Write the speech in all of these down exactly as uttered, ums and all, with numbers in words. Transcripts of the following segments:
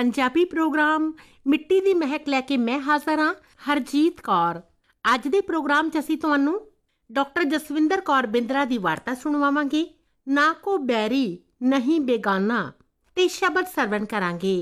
Punjabi programme ਮਿੱਟੀ ਦੀ ਮਹਿਕ ਲੈ ਕੇ ਮੈਂ ਹਾਜ਼ਰ ਹਾਂ ਹਰਜੀਤ ਕੌਰ। ਅੱਜ ਦੇ ਪ੍ਰੋਗਰਾਮ 'ਚ ਅਸੀਂ ਤੁਹਾਨੂੰ ਡਾਕਟਰ ਜਸਵਿੰਦਰ ਕੌਰ ਬਿੰਦਰਾ ਦੀ ਵਾਰਤਾ ਸੁਣਵਾਵਾਂਗੇ। ਨਾ ਕੋ ਬੈਰੀ ਨਹੀਂ ਬੇਗਾਨਾ ਤੇ ਸ਼ਬਦ ਸਰਵਣ ਕਰਾਂਗੇ।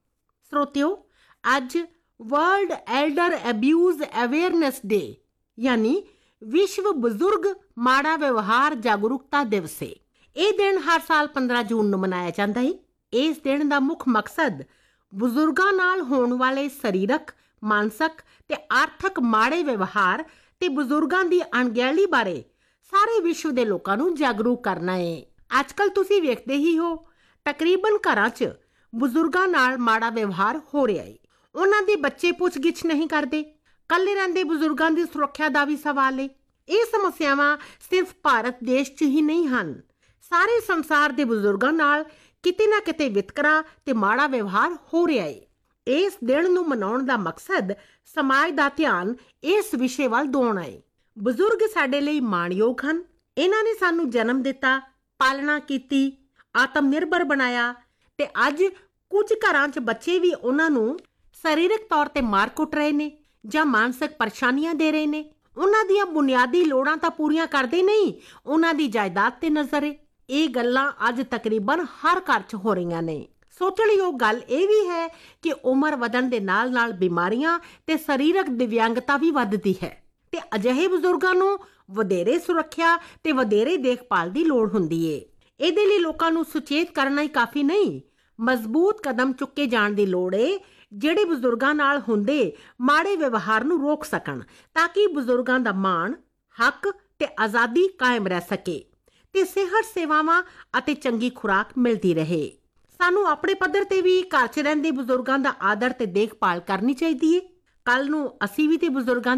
ਸਰੋਤਿਓ, ਅੱਜ ਵਰਲਡ ਐਲਡਰ ਅਬਿਊਜ਼ ਅਵੇਅਰਨੈਸ ਡੇ ਯਾਨੀ ਵਿਸ਼ਵ ਬਜ਼ੁਰਗ ਮਾੜਾ ਵਿਵਹਾਰ ਜਾਗਰੂਕਤਾ ਦਿਵਸ ਹੈ। ਇਹ ਦਿਨ ਹਰ ਸਾਲ ਪੰਦਰਾਂ ਜੂਨ ਨੂੰ ਮਨਾਇਆ ਜਾਂਦਾ ਹੈ। ਇਸ ਦਿਨ ਦਾ ਮੁੱਖ ਮਕਸਦ ਬਜ਼ੁਰਗਾਂ ਨਾਲ ਹੋਣ ਵਾਲੇ ਸਰੀਰਕ, ਮਾਨਸਿਕ ਤੇ ਆਰਥਿਕ ਮਾੜੇ ਵਿਵਹਾਰ ਤੇ ਬਜ਼ੁਰਗਾਂ ਦੀ ਅਣਗਹਿਲੀ ਬਾਰੇ ਸਾਰੇ ਵਿਸ਼ਵ ਦੇ ਲੋਕਾਂ ਨੂੰ ਜਾਗਰੂਕ ਕਰਨਾ ਹੈ। ਅੱਜ ਕੱਲ੍ਹ ਤੁਸੀਂ ਵੇਖਦੇ ਹੀ ਹੋ, ਤਕਰੀਬਨ ਘਰਾਂ 'ਚ ਬਜ਼ੁਰਗਾਂ ਨਾਲ ਮਾੜਾ ਵਿਵਹਾਰ ਹੋ ਰਿਹਾ ਹੈ। ਉਹਨਾਂ ਦੇ ਬੱਚੇ ਪੁੱਛ-ਗਿੱਛ ਨਹੀਂ ਕਰਦੇ। ਇਕੱਲੇ ਰਹਿੰਦੇ ਬਜ਼ੁਰਗਾਂ ਦੀ ਸੁਰੱਖਿਆ ਦਾ ਵੀ ਸਵਾਲ ਹੈ। ਇਹ ਸਮੱਸਿਆਵਾਂ ਸਿਰਫ ਭਾਰਤ ਦੇਸ਼ 'ਚ ਹੀ ਨਹੀਂ ਹਨ, ਸਾਰੇ ਸੰਸਾਰ ਦੇ ਬਜ਼ੁਰਗਾਂ ਨਾਲ ਕਿਤੇ ਨਾ ਕਿਤੇ ਵਿਤਕਰਾ ਤੇ ਮਾੜਾ ਵਿਵਹਾਰ ਹੋ ਰਿਹਾ ਹੈ। ਇਸ ਦਿਨ ਨੂੰ ਮਨਾਉਣ ਦਾ ਮਕਸਦ ਸਮਾਜ ਦਾ ਧਿਆਨ ਇਸ ਵਿਸ਼ੇ ਵੱਲ ਦਿਵਾਉਣਾ ਹੈ। ਬਜ਼ੁਰਗ ਸਾਡੇ ਲਈ ਮਾਣਯੋਗ ਹਨ। ਇਹਨਾਂ ਨੇ ਸਾਨੂੰ ਜਨਮ ਦਿੱਤਾ, ਪਾਲਣਾ ਕੀਤੀ, ਆਤਮ ਨਿਰਭਰ ਬਣਾਇਆ ਤੇ ਅੱਜ ਕੁਝ ਘਰਾਂ 'ਚ ਬੱਚੇ ਵੀ ਉਹਨਾਂ ਨੂੰ ਸਰੀਰਕ ਤੌਰ ਤੇ ਮਾਰ ਕੁੱਟ ਰਹੇ ਨੇ ਜਾਂ ਮਾਨਸਿਕ ਪਰੇਸ਼ਾਨੀਆਂ ਦੇ ਰਹੇ ਨੇ। ਉਹਨਾਂ ਦੀਆਂ ਬੁਨਿਆਦੀ ਲੋੜਾਂ ਤਾਂ ਪੂਰੀਆਂ ਕਰਦੇ ਨਹੀਂ, ਉਹਨਾਂ ਦੀ ਜਾਇਦਾਦ ਤੇ ਨਜ਼ਰ ਹੈ। ਇਹ ਗੱਲਾਂ ਅੱਜ ਤਕਰੀਬਨ ਹਰ ਘਰ 'ਚ ਹੋ ਰਹੀਆਂ ਨੇ। ਸੋਚਣਯੋਗ ਗੱਲ ਇਹ ਵੀ ਹੈ ਕਿ ਉਮਰ ਵਧਣ ਦੇ ਨਾਲ ਨਾਲ ਬਿਮਾਰੀਆਂ ਤੇ ਸਰੀਰਕ ਦਿਵਿਆਂਗਤਾ ਵੀ ਵੱਧਦੀ ਹੈ ਤੇ ਅਜਿਹੇ ਬਜ਼ੁਰਗਾਂ ਨੂੰ ਵਧੇਰੇ ਸੁਰੱਖਿਆ ਤੇ ਵਧੇਰੇ ਦੇਖਭਾਲ ਦੀ ਲੋੜ ਹੁੰਦੀ ਏ। ਇਹਦੇ ਲਈ ਲੋਕਾਂ ਨੂੰ ਸੁਚੇਤ ਕਰਨਾ ਹੀ ਕਾਫੀ ਨਹੀਂ, ਮਜ਼ਬੂਤ ਕਦਮ ਚੁੱਕੇ ਜਾਣ ਦੀ ਲੋੜ ਏ ਜਿਹੜੇ ਬਜ਼ੁਰਗਾਂ ਨਾਲ ਹੁੰਦੇ ਮਾੜੇ ਵਿਵਹਾਰ ਨੂੰ ਰੋਕ ਸਕਣ, ਤਾਂ ਕਿ ਬਜ਼ੁਰਗਾਂ ਦਾ ਮਾਣ, ਹੱਕ ਤੇ ਆਜ਼ਾਦੀ ਕਾਇਮ ਰਹਿ ਸਕੇ ਤੇ ਸਿਹਤ ਸੇਵਾਵਾਂ ਅਤੇ ਚੰਗੀ ਖੁਰਾਕ ਮਿਲਦੀ ਰਹੇ। ਸਾਨੂੰ ਆਪਣੇ ਪੱਧਰ ਤੇ ਵੀ ਘਰ 'ਚ ਰਹਿੰਦੇ ਬਜ਼ੁਰਗਾਂ ਦਾ ਆਦਰ ਤੇ ਦੇਖਭਾਲ ਕਰਨੀ ਚਾਹੀਦੀ ਹੈ। ਕੱਲ ਨੂੰ ਅਸੀਂ ਵੀ ਤੇ ਬਜ਼ੁਰਗਾਂ